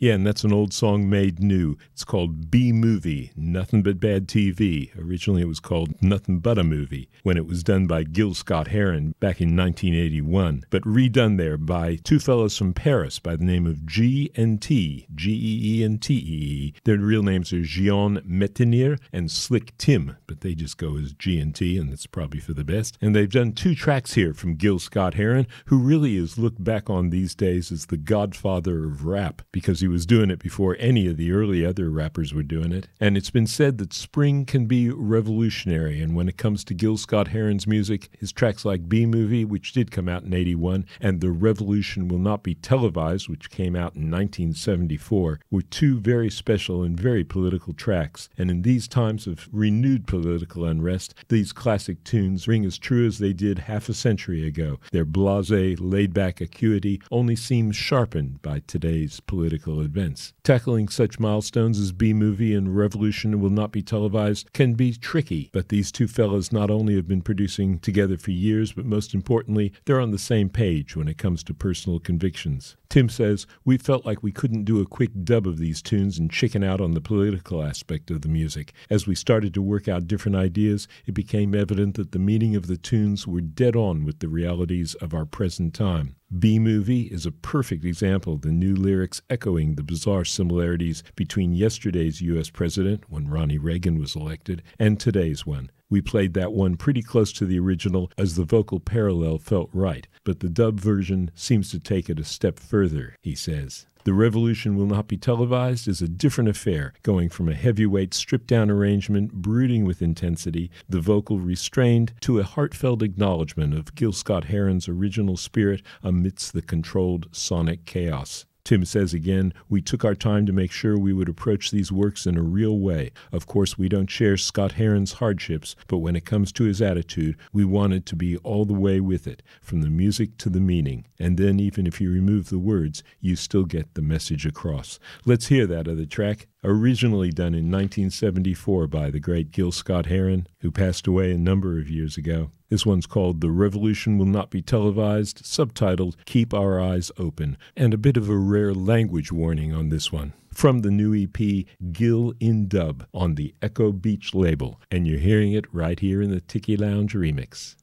Yeah, and that's an old song made new. It's called B-Movie, Nothing But Bad TV. Originally it was called Nothing But a Movie when it was done by Gil Scott-Heron back in 1981, but redone there by two fellows from Paris by the name of G&T, G-E-E-N-T-E-E. Their real names are Gian Metenier and Slick Tim, but they just go as G&T, and that's probably for the best. And they've done two tracks here from Gil Scott-Heron, who really is looked back on these days as the godfather of rap, because he was doing it before any of the early other rappers were doing it. And it's been said that spring can be revolutionary, and when it comes to Gil Scott-Heron's music, his tracks like B-Movie, which did come out in 81, and The Revolution Will Not Be Televised, which came out in 1974, were two very special and very political tracks. And in these times of renewed political unrest, these classic tunes ring as true as they did half a century ago. Their blasé, laid-back acuity only seems sharpened by today's political events. Tackling such milestones as B-Movie and Revolution Will Not Be Televised can be tricky, but these two fellas not only have been producing together for years, but most importantly, they're on the same page when it comes to personal convictions. Tim says, "We felt like we couldn't do a quick dub of these tunes and chicken out on the political aspect of the music. As we started to work out different ideas, it became evident that the meaning of the tunes were dead on with the realities of our present time. B-Movie is a perfect example of the new lyrics echoing the bizarre similarities between yesterday's U.S. president, when Ronnie Reagan was elected, and today's one. We played that one pretty close to the original as the vocal parallel felt right, but the dub version seems to take it a step further," he says. The Revolution Will Not Be Televised is a different affair, going from a heavyweight stripped-down arrangement brooding with intensity, the vocal restrained, to a heartfelt acknowledgement of Gil Scott-Heron's original spirit amidst the controlled sonic chaos. Tim says again, "We took our time to make sure we would approach these works in a real way. Of course, we don't share Scott-Heron's hardships, but when it comes to his attitude, we wanted to be all the way with it, from the music to the meaning. And then even if you remove the words, you still get the message across." Let's hear that other track. Originally done in 1974 by the great Gil Scott-Heron, who passed away a number of years ago. This one's called The Revolution Will Not Be Televised, subtitled Keep Our Eyes Open, and a bit of a rare language warning on this one. From the new EP, Gil in Dub, on the Echo Beach label, and you're hearing it right here in the Tiki Lounge remix.